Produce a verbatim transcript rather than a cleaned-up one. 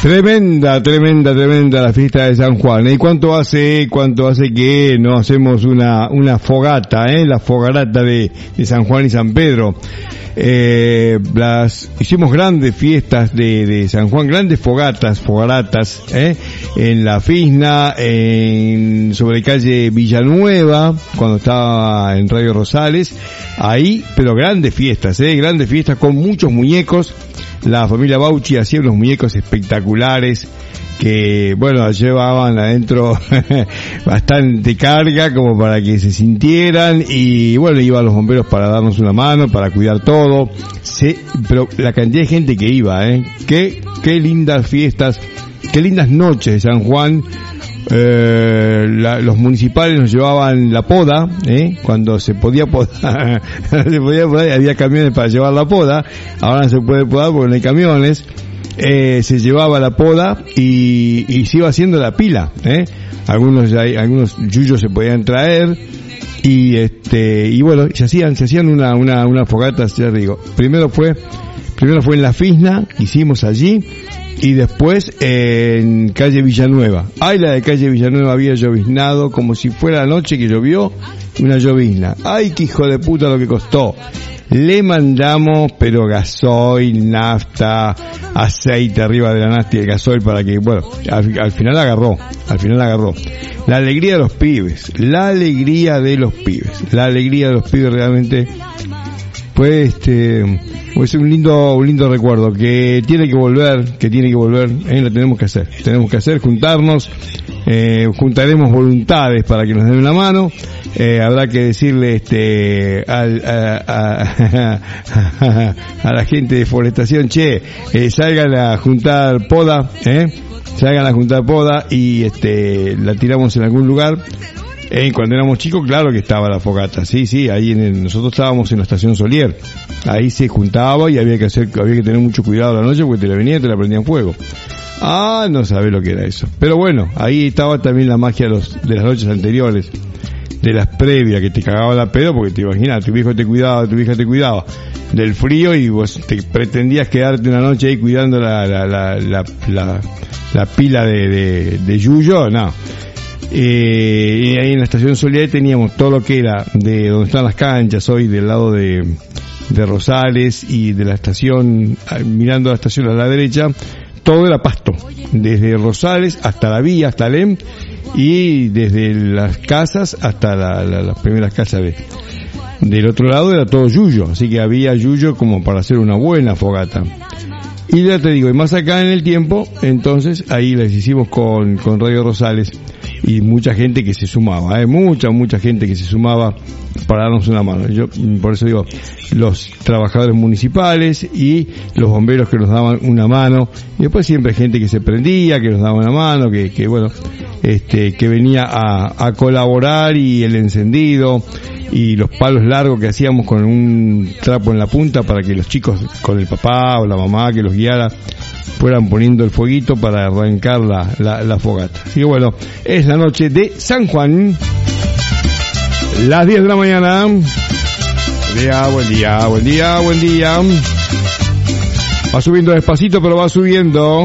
Tremenda, tremenda, tremenda la fiesta de San Juan. ¿Y cuánto hace, cuánto hace que no hacemos una, una fogata, eh? La fogarata de, de San Juan y San Pedro. Eh, las, hicimos grandes fiestas de, de San Juan, grandes fogatas, fogaratas, eh, en La Fisna, en, sobre calle Villanueva, cuando estaba en Radio Rosales, ahí, pero grandes fiestas, eh, grandes fiestas con muchos muñecos. La familia Bauchi hacía unos muñecos espectaculares que, bueno, llevaban adentro bastante carga como para que se sintieran, y bueno, iban los bomberos para darnos una mano, para cuidar todo. Se, pero la cantidad de gente que iba, eh, qué, qué lindas fiestas, qué lindas noches de San Juan. Eh, la, los municipales nos llevaban la poda, eh, cuando se podía podar, se podía podar, había camiones para llevar la poda. Ahora no se puede podar porque no hay camiones. Eh, se llevaba la poda y, y se iba haciendo la pila, eh. Algunos, algunos yuyos se podían traer y este, y bueno, se hacían, se hacían una, una, una fogata, ya digo. Primero fue, primero fue en La Fisna, hicimos allí. Y después eh, en calle Villanueva. Ay, la de calle Villanueva había lloviznado como si fuera la noche que llovió, una llovizna. Ay, qué hijo de puta lo que costó. Le mandamos, pero gasoil, nafta, aceite arriba de la nafta y el gasoil para que, bueno, al, al final agarró, al final agarró. La alegría de los pibes, la alegría de los pibes, la alegría de los pibes realmente. Pues este, pues un lindo, un lindo recuerdo que tiene que volver, que tiene que volver, eh, lo tenemos que hacer, tenemos que hacer, juntarnos, eh, juntaremos voluntades para que nos den una mano, eh, habrá que decirle este, al, a, a, a, a la gente de forestación, che, eh, salgan a juntar poda, eh, salgan a juntar poda y este, la tiramos en algún lugar. Eh, cuando éramos chicos, claro que estaba la fogata, sí, sí, ahí en el, nosotros estábamos en la estación Solier, ahí se juntaba y había que hacer, había que tener mucho cuidado la noche porque te la venía y te la prendían fuego. Ah, no sabés lo que era eso. Pero bueno, ahí estaba también la magia de, los, de las noches anteriores, de las previas, que te cagaba la pedo porque te imaginas, tu viejo te cuidaba, tu vieja te cuidaba del frío y vos te pretendías quedarte una noche ahí cuidando la, la, la, la, la, la pila de, de, de yuyo, no. Eh, y ahí en la estación Solier teníamos todo lo que era de donde están las canchas hoy, del lado de, de Rosales y de la estación, mirando la estación a la derecha, todo era pasto, desde Rosales hasta la vía, hasta Alem, y desde las casas hasta la, la, las primeras casas de, del otro lado era todo yuyo, así que había yuyo como para hacer una buena fogata. Y ya te digo, y más acá en el tiempo, entonces ahí las hicimos con, con Radio Rosales y mucha gente que se sumaba, eh, mucha, mucha gente que se sumaba para darnos una mano. Yo, por eso digo, los trabajadores municipales y los bomberos que nos daban una mano, y después siempre gente que se prendía, que nos daba una mano, que, que bueno, este, que venía a, a colaborar, y el encendido, y los palos largos que hacíamos con un trapo en la punta para que los chicos, con el papá o la mamá que los guiara, fueran poniendo el fueguito para arrancar la, la, la fogata. Así que bueno, es la noche de San Juan, las diez de la mañana. Buen día, buen día, buen día, buen día. Va subiendo despacito, pero va subiendo.